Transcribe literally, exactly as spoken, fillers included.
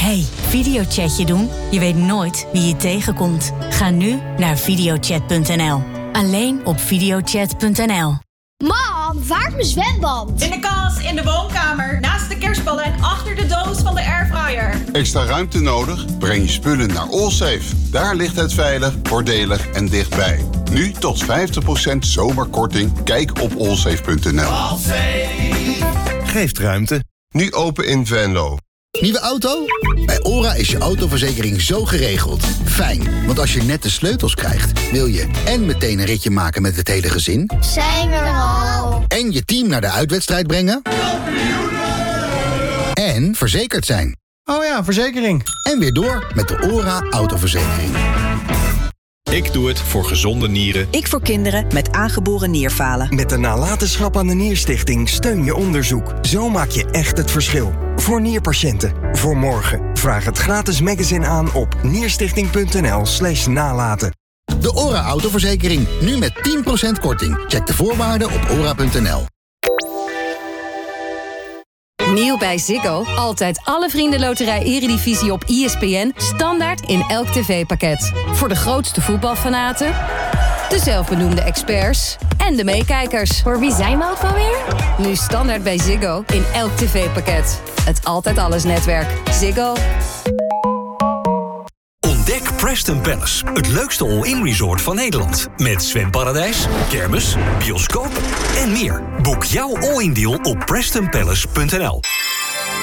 Hey, videochatje doen? Je weet nooit wie je tegenkomt. Ga nu naar videochat punt n l. Alleen op videochat punt n l. Mam, waar is mijn zwembad? In de kast, in de woonkamer, naast de kerstballen en achter de doos van de airfryer. Extra ruimte nodig? Breng je spullen naar Allsafe. Daar ligt het veilig, voordelig en dichtbij. Nu tot vijftig procent zomerkorting. Kijk op allsafe punt n l. Geeft ruimte. Nu open in Venlo. Nieuwe auto? Bij OHRA is je autoverzekering zo geregeld. Fijn, want als je net de sleutels krijgt, wil je en meteen een ritje maken met het hele gezin. Zijn we er al? En je team naar de uitwedstrijd brengen. En verzekerd zijn. Oh ja, verzekering. En weer door met de OHRA autoverzekering. Ik doe het voor gezonde nieren. Ik voor kinderen met aangeboren nierfalen. Met de nalatenschap aan de Nierstichting steun je onderzoek. Zo maak je echt het verschil. Voor nierpatiënten. Voor morgen. Vraag het gratis magazine aan op nierstichting punt n l slash nalaten. De OHRA autoverzekering. Nu met tien procent korting. Check de voorwaarden op ora punt n l. Nieuw bij Ziggo. Altijd alle Vriendenloterij Eredivisie op I S P N. Standaard in elk tv-pakket. Voor de grootste voetbalfanaten, de zelfbenoemde experts en de meekijkers. Voor wie zijn we ook alweer? Nu standaard bij Ziggo in elk tv-pakket. Het Altijd Alles netwerk. Ziggo. Ontdek Preston Palace, het leukste all-in resort van Nederland. Met zwemparadijs, kermis, bioscoop en meer. Boek jouw all-in deal op preston palace punt n l.